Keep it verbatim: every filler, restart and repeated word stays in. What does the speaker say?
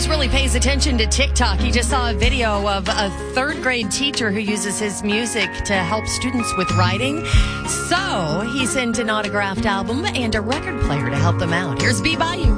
James really pays attention to TikTok. He just saw a video of a third grade teacher who uses his music to help students with writing. So he sent an autographed album and a record player to help them out. Here's B Bayou.